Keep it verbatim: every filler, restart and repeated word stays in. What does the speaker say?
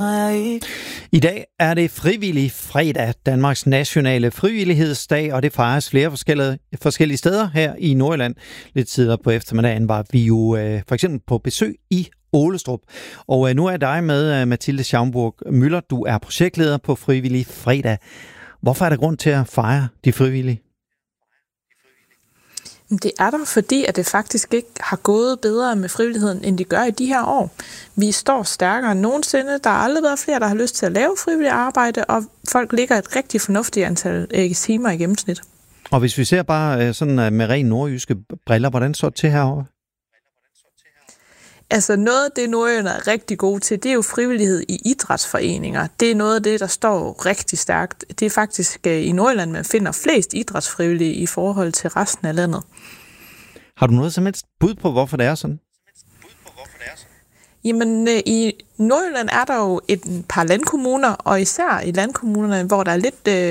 I dag er det frivillig fredag, Danmarks nationale frivillighedsdag, og det fejres flere forskellige, forskellige steder her i Nordjylland. Lidt tidligere på eftermiddagen var vi jo øh, for eksempel på besøg i Ålestrup. Og øh, nu er dig med, øh, Mathilde Schaumburg Müller. Du er projektleder på Frivillig Fredag. Hvorfor er der grund til at fejre de frivillige? Det er der, fordi at det faktisk ikke har gået bedre med frivilligheden, end det gør i de her år. Vi står stærkere end nogensinde. Der har aldrig været flere, der har lyst til at lave frivilligt arbejde, og folk ligger et rigtig fornuftigt antal øh, timer i gennemsnit. Og hvis vi ser bare øh, sådan med ren nordjyske briller, hvordan så det til herovre? Altså noget af det, Nordjylland er rigtig gode til, det er jo frivillighed i idrætsforeninger. Det er noget af det, der står rigtig stærkt. Det er faktisk i Nordjylland, man finder flest idrætsfrivillige i forhold til resten af landet. Har du noget som helst bud på, hvorfor det er sådan? Jamen, i Nordjylland er der jo et par landkommuner, og især i landkommunerne, hvor der er lidt